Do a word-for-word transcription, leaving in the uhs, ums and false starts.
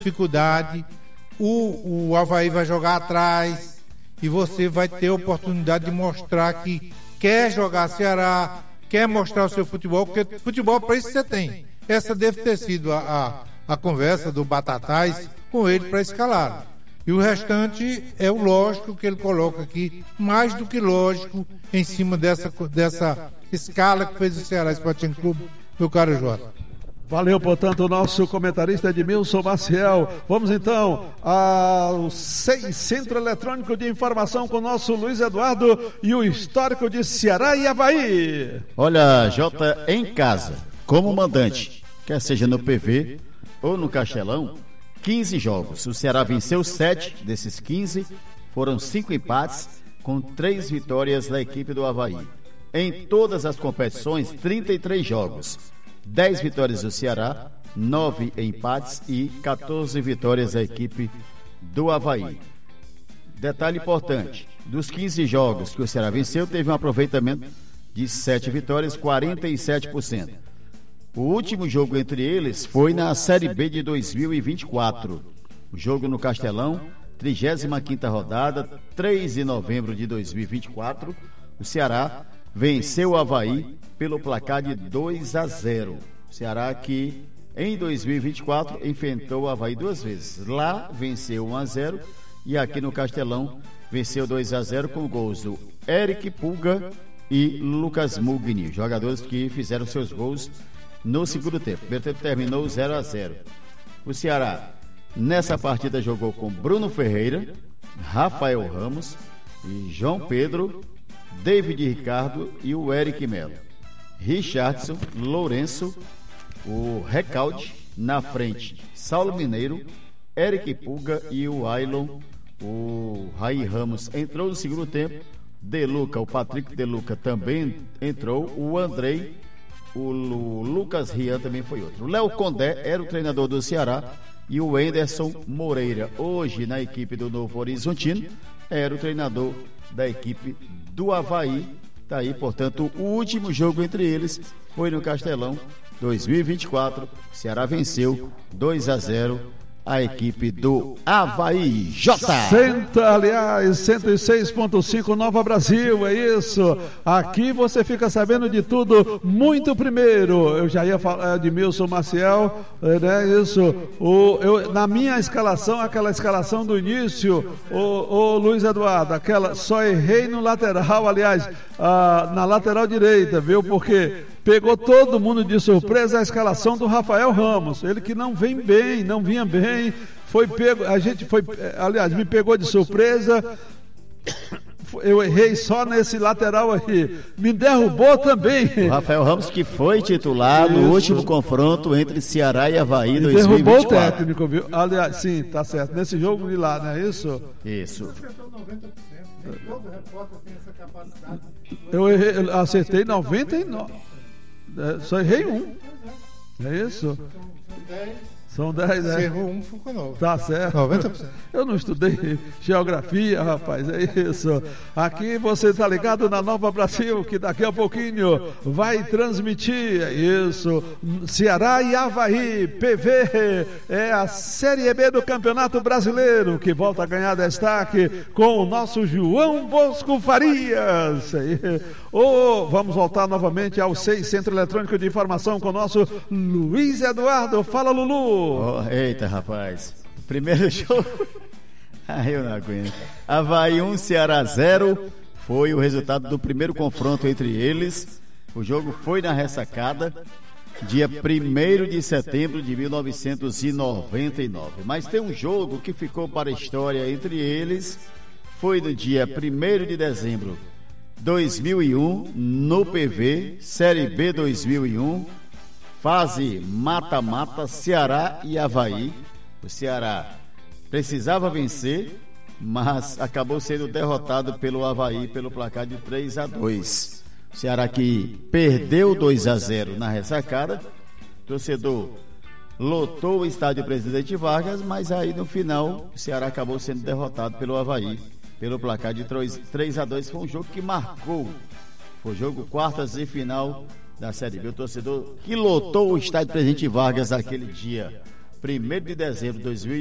dificuldade, o, o Avaí vai jogar atrás e você vai ter a oportunidade de mostrar que quer jogar Ceará, quer mostrar o seu futebol, porque futebol para isso você tem. Essa deve ter sido a, a, a conversa do Batatais com ele para escalar. E o restante é o lógico que ele coloca aqui, mais do que lógico, em cima dessa, dessa escala que fez o Ceará Sporting Clube, meu caro Jota. Valeu, portanto, o nosso comentarista Edmilson Maciel. Vamos então ao seis Centro Eletrônico de Informação com o nosso Luiz Eduardo e o histórico de Ceará e Avaí. Olha, Jota, em casa, como mandante, quer seja no P V ou no Castelão, quinze jogos. O Ceará venceu sete desses quinze, foram cinco empates, com três vitórias da equipe do Avaí. Em todas as competições, trinta e três jogos. dez vitórias do Ceará, nove empates e quatorze vitórias da equipe do Avaí. Detalhe importante, dos quinze jogos que o Ceará venceu, teve um aproveitamento de sete vitórias, quarenta e sete por cento. O último jogo entre eles foi na Série B de dois mil e vinte e quatro. O jogo no Castelão, trigésima quinta rodada, três de novembro de dois mil e vinte e quatro. O Ceará venceu o Avaí pelo placar de dois a zero. O Ceará que em dois mil e vinte e quatro enfrentou o Avaí duas vezes. Lá venceu um a zero e aqui no Castelão venceu dois a zero com gols do Eric Pulga e Lucas Mugni, jogadores que fizeram seus gols no segundo tempo. O primeiro tempo terminou zero a zero. O Ceará nessa partida jogou com Bruno Ferreira, Rafael Ramos e João Pedro, David Ricardo e o Eric Melo. Richardson, Lourenço, o Recalde, na frente, Saulo Mineiro, Eric Pulga e o Ailon. O Raí Ramos entrou no segundo tempo. Deluca, o Patrick Deluca também entrou. O Andrei, o Lu, Lucas Rian também foi outro. O Léo Condé era o treinador do Ceará e o Enderson Moreira, hoje na equipe do Novo Horizontino, era o treinador da equipe do Avaí. Tá aí, portanto, o último jogo entre eles foi no Castelão, dois mil e vinte e quatro. O Ceará venceu dois a zero a equipe do Avaí. J. Senta, aliás, cento e seis ponto cinco Nova Brasil, é isso. Aqui você fica sabendo de tudo muito primeiro. Eu já ia falar de Edmilson Maciel, né? Isso. O, eu, na minha escalação, aquela escalação do início, o, o Luiz Eduardo, aquela, só errei no lateral, aliás, ah, na lateral direita, viu? Porque pegou todo mundo de surpresa a escalação do Rafael Ramos. Ele que não vem bem, não vinha bem, foi pego, a gente foi, aliás, me pegou de surpresa. Eu errei só nesse lateral aí. Me derrubou também. O Rafael Ramos que foi titular no Isso. último confronto entre Ceará e Avaí em dois mil e vinte e quatro. Derrubou o técnico, viu? Aliás, sim, tá certo. Nesse jogo de lá, não é isso? Isso. Eu, errei, eu acertei noventa e nove. Só errei um. É isso? São dez, né? Você errou um, ficou novo. Tá certo. noventa por cento. Eu não estudei geografia, rapaz, é isso. Aqui você tá ligado na Nova Brasil, que daqui a pouquinho vai transmitir, é isso. Ceará e Avaí, P V, é a Série B do Campeonato Brasileiro, que volta a ganhar destaque com o nosso João Bosco Farias. Oh, vamos voltar novamente ao seis Centro Eletrônico de Informação com o nosso Luiz Eduardo. Fala, Lulu. Oh, eita, rapaz. Primeiro jogo. Ah, eu não aguento. Avaí um, Ceará zero. Foi o resultado do primeiro confronto entre eles. O jogo foi na ressacada, dia primeiro de setembro de mil novecentos e noventa e nove. Mas tem um jogo que ficou para a história entre eles. Foi no dia primeiro de dezembro de dois mil e um, no P V, Série B dois mil e um. Fase mata-mata, Ceará e Avaí. O Ceará precisava vencer, mas acabou sendo derrotado pelo Avaí pelo placar de três a dois. O Ceará que perdeu dois a zero na ressacada. O torcedor lotou o estádio Presidente Vargas, mas aí no final o Ceará acabou sendo derrotado pelo Avaí pelo placar de três a dois. Foi um jogo que marcou. Foi o jogo quartas e final da Série B. O torcedor que lotou o estádio Presidente Vargas aquele dia primeiro de dezembro de dois mil